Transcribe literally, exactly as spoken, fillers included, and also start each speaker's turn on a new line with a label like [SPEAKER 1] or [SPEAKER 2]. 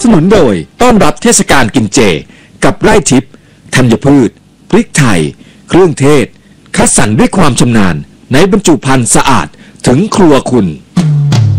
[SPEAKER 1] นุนโดยต้อนรับเทศกาลกินเจกับไร่ทิพย์ธัญพืชพริกไทยเครื่องเทศคัดสรรด้วยความชำนาญในบรรจุภัณฑ์สะอาดถึงครัวคุณ